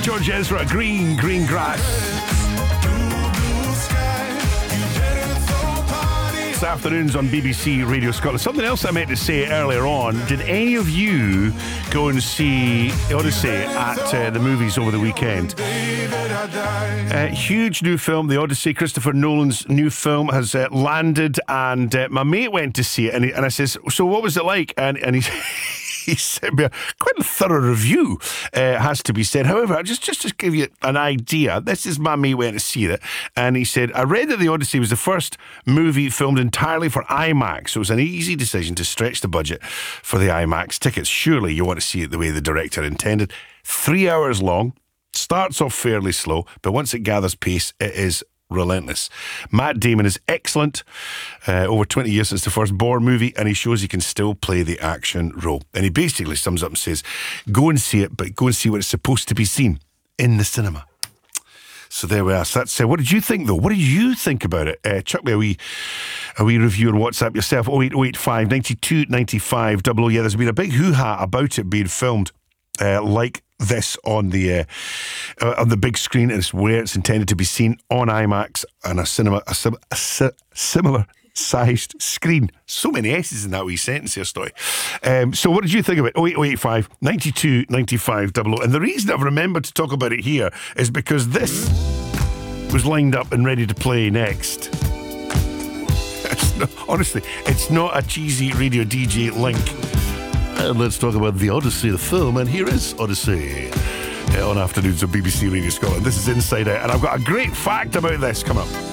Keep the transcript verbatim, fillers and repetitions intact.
George Ezra, Green, Green Grass. This afternoon's on B B C Radio Scotland. Something else I meant to say earlier on. Did any of you go and see Odyssey at uh, the movies over the weekend? Uh, huge new film, The Odyssey. Christopher Nolan's new film has uh, landed, and uh, my mate went to see it, and, he, and I says, so what was it like? And, and he he sent me a quite a thorough review, uh, has to be said. However, just, just to give you an idea, this is my mate went to see it, and he said, I read that The Odyssey was the first movie filmed entirely for IMAX, so it was an easy decision to stretch the budget for the IMAX tickets. Surely you want to see it the way the director intended. Three hours long, starts off fairly slow, but once it gathers pace, it is relentless. Matt Damon is excellent. Uh, over twenty years since the first Bourne movie, and he shows he can still play the action role. And he basically sums up and says, go and see it, but go and see what it's supposed to be seen in the cinema. So there we are. So that's, uh, what did you think, though? What did you think about it? Uh, chuck me a wee, a wee review on WhatsApp yourself. oh eight oh eight five, nine two nine five, double oh. Yeah, there's been a big hoo-ha about it being filmed uh, like this on the uh, uh, on the big screen. It's where it's intended to be seen on IMAX and a cinema, a, sim- a si- similar sized screen. So many S's in that wee sentence here, Story. Um, so what did you think of it? oh eight oh eight five, nine two nine five, double oh. And the reason I've remembered to talk about it here is because this was lined up and ready to play next. It's not, honestly, it's not a cheesy radio D J link. And let's talk about The Odyssey, the film, and here is Odyssey uh, on afternoons of B B C Radio Scotland. This is Inside Out, and I've got a great fact about this. Come up.